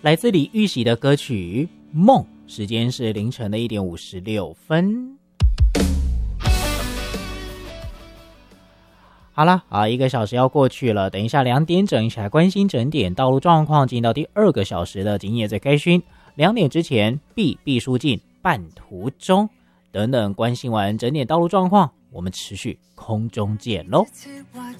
来自李玉玺的歌曲《梦》，时间是凌晨的1点56分。好了1个小时要过去了，等一下2点整一起来关心整点道路状况，进到第2个小时的今夜最开心。2点之前必书尽，半途中等等，关心完整点道路状况，我们持续空中见喽。